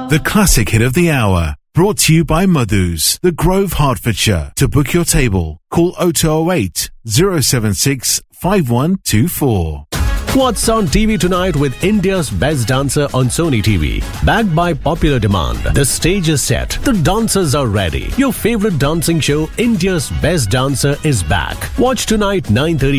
The classic hit of the hour. Brought to you by Madhu's, The Grove, Hertfordshire. To book your table, call 0208 076 5124. What's on TV tonight with India's Best Dancer on Sony TV? Backed by popular demand, the stage is set, the dancers are ready. Your favorite dancing show, India's Best Dancer, is back. Watch tonight 9:30